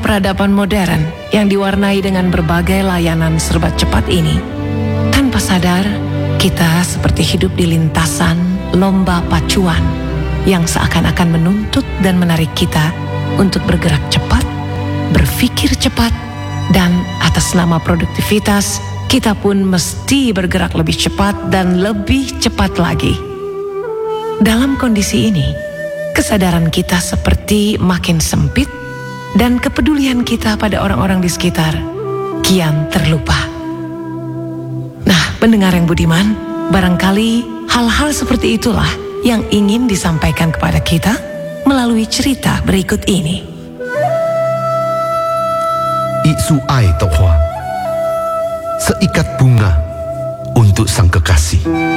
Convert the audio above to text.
peradaban modern yang diwarnai dengan berbagai layanan serba cepat ini, tanpa sadar kita seperti hidup di lintasan lomba pacuan yang seakan-akan menuntut dan menarik kita untuk bergerak cepat, berpikir cepat, dan atas nama produktivitas, kita pun mesti bergerak lebih cepat dan lebih cepat lagi. Dalam kondisi ini, kesadaran kita seperti makin sempit dan kepedulian kita pada orang-orang di sekitar kian terlupa. Nah, pendengar yang budiman, barangkali hal-hal seperti itulah yang ingin disampaikan kepada kita melalui cerita berikut ini. 一束爱的花，seikat bunga untuk sang kekasih.